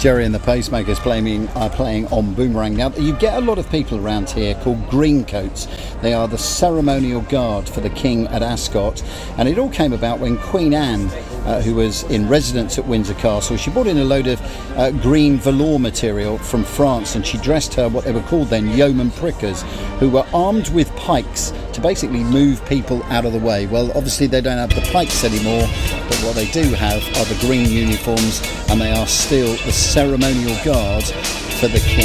Jerry and the Pacemakers are playing on Boomerang. Now, you get a lot of people around here called Greencoats. They are the ceremonial guard for the King at Ascot, and it all came about when Queen Anne, who was in residence at Windsor Castle, she brought in a load of green velour material from France, and she dressed her, what they were called then, yeoman prickers, who were armed with pikes to basically move people out of the way. Well, obviously they don't have the pikes anymore, but what they do have are the green uniforms, and they are still the ceremonial guard for the King.